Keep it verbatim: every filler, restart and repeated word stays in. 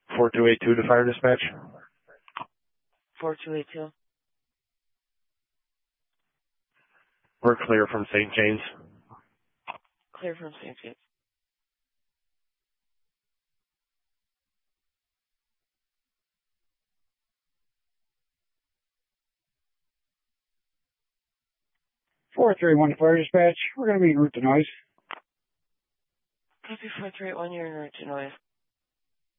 four two eight two to fire dispatch. four two eight two. We're clear from Saint James. Clear from Saint James. four three one to fire dispatch. We're going to be en route to noise. Copy four three eight one, you're en route to noise.